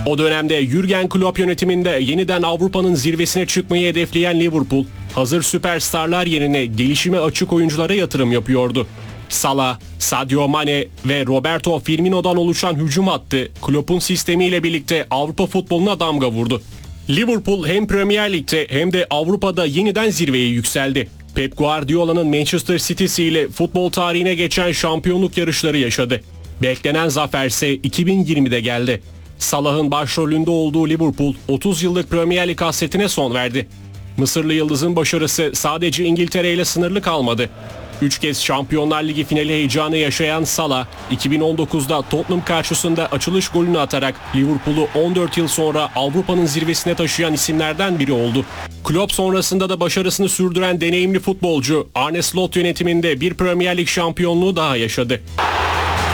O dönemde Jürgen Klopp yönetiminde yeniden Avrupa'nın zirvesine çıkmayı hedefleyen Liverpool, hazır süperstarlar yerine gelişime açık oyunculara yatırım yapıyordu. Salah, Sadio Mane ve Roberto Firmino'dan oluşan hücum hattı Klopp'un sistemiyle birlikte Avrupa futboluna damga vurdu. Liverpool hem Premier Lig'de hem de Avrupa'da yeniden zirveye yükseldi. Pep Guardiola'nın Manchester City'si ile futbol tarihine geçen şampiyonluk yarışları yaşadı. Beklenen zafer ise 2020'de geldi. Salah'ın başrolünde olduğu Liverpool 30 yıllık Premier Lig hasretine son verdi. Mısırlı yıldızın başarısı sadece İngiltere ile sınırlı kalmadı. 3 kez Şampiyonlar Ligi finali heyecanı yaşayan Salah, 2019'da Tottenham karşısında açılış golünü atarak Liverpool'u 14 yıl sonra Avrupa'nın zirvesine taşıyan isimlerden biri oldu. Klopp sonrasında da başarısını sürdüren deneyimli futbolcu Arne Slot yönetiminde bir Premier Lig şampiyonluğu daha yaşadı.